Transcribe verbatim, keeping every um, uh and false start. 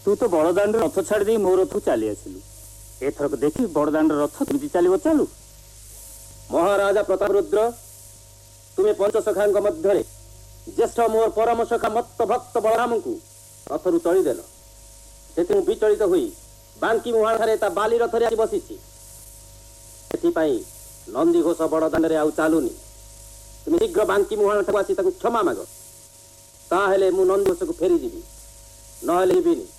तू तो बड़दाण्ड रथ छाड़ी मो रथ चली आसिलु एथरक देखी बड़दाण्ड रथ तुमि चलो चलु। महाराजा प्रतापरुद्र तुम्हें पंचसखा मध्य ज्येष्ठ मोर परम सखा मत्त भक्त बलराम को रथरु तलीदेल से विचलित हुई बांकी मुहाण ता बाली रथ बसी नंदी घोष बड़दाण्ड आउ चलुनी तुम शीघ्र बांकी मुहाण आसी क्षमा माग ताहेले मु नंदी घोष को फेरी जीवी नहेले जीविनी।